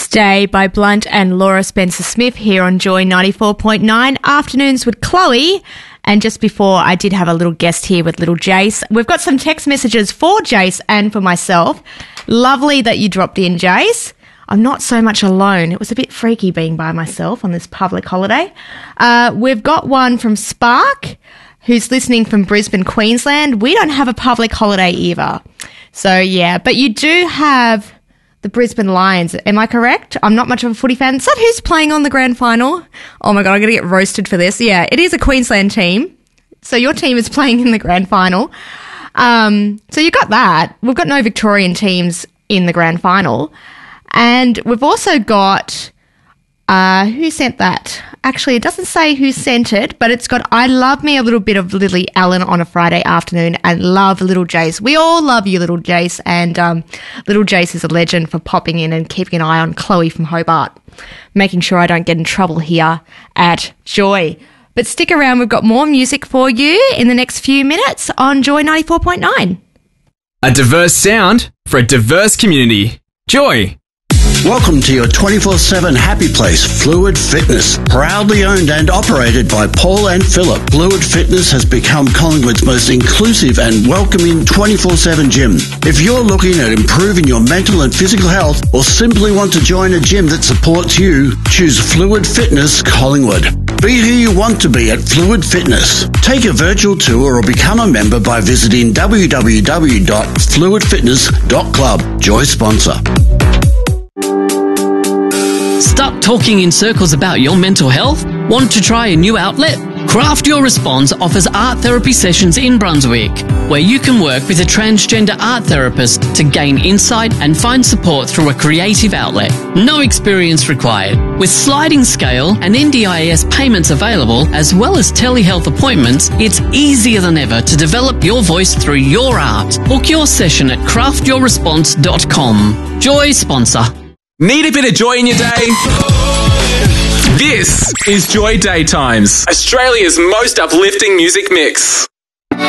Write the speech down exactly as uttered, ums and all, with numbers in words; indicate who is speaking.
Speaker 1: Stay by Blunt and Laura Spencer-Smith here on Joy ninety-four point nine, Afternoons with Chloe. And just before, I did have a little guest here with little Jace. We've got some text messages for Jace and for myself. Lovely that you dropped in, Jace. I'm not so much alone. It was a bit freaky being by myself on this public holiday. Uh, we've got one from Spark, who's listening from Brisbane, Queensland. We don't have a public holiday either. So, yeah, but you do have the Brisbane Lions. Am I correct? I'm not much of a footy fan. Is that who's playing on the grand final? Oh, my God, I'm going to get roasted for this. Yeah, it is a Queensland team. So your team is playing in the grand final. Um, so you got that. We've got no Victorian teams in the grand final. And we've also got, uh, who sent that? Actually, it doesn't say who sent it, but it's got, I love me a little bit of Lily Allen on a Friday afternoon and love little Jace. We all love you, little Jace. And um, little Jace is a legend for popping in and keeping an eye on Chloe from Hobart, making sure I don't get in trouble here at Joy. But stick around, we've got more music for you in the next few minutes on Joy ninety-four point nine.
Speaker 2: A diverse sound for a diverse community. Joy.
Speaker 3: Welcome to your twenty-four seven happy place, Fluid Fitness. Proudly owned and operated by Paul and Philip, Fluid Fitness has become Collingwood's most inclusive and welcoming twenty-four seven gym. If you're looking at improving your mental and physical health or simply want to join a gym that supports you, choose Fluid Fitness Collingwood. Be who you want to be at Fluid Fitness. Take a virtual tour or become a member by visiting w w w dot fluid fitness dot club. Joy sponsor.
Speaker 4: Stuck talking in circles about your mental health? Want to try a new outlet? Craft Your Response offers art therapy sessions in Brunswick, where you can work with a transgender art therapist to gain insight and find support through a creative outlet. No experience required. With sliding scale and N D I S payments available, as well as telehealth appointments, it's easier than ever to develop your voice through your art. Book your session at craft your response dot com. Joy sponsor.
Speaker 2: Need a bit of joy in your day? This is Joy Daytimes, Australia's most uplifting music mix.